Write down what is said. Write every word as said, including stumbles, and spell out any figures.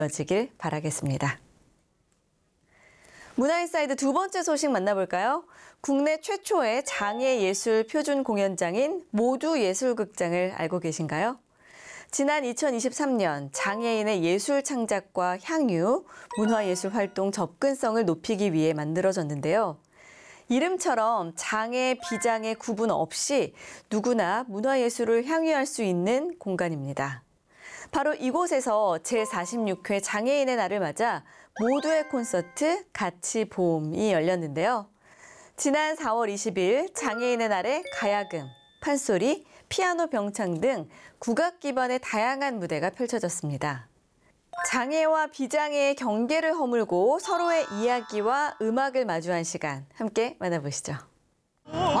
이어지길 바라겠습니다. 문화인사이드 두 번째 소식 만나볼까요? 국내 최초의 장애예술 표준 공연장인 모두예술극장을 알고 계신가요? 지난 이천이십삼 년 장애인의 예술 창작과 향유, 문화예술 활동 접근성을 높이기 위해 만들어졌는데요. 이름처럼 장애, 비장애 구분 없이 누구나 문화예술을 향유할 수 있는 공간입니다. 바로 이곳에서 제사십육 회 장애인의 날을 맞아 모두의 콘서트 같이 봄이 열렸는데요. 지난 사월 이십일 장애인의 날에 가야금, 판소리, 피아노 병창 등 국악 기반의 다양한 무대가 펼쳐졌습니다. 장애와 비장애의 경계를 허물고 서로의 이야기와 음악을 마주한 시간 함께 만나보시죠. 아,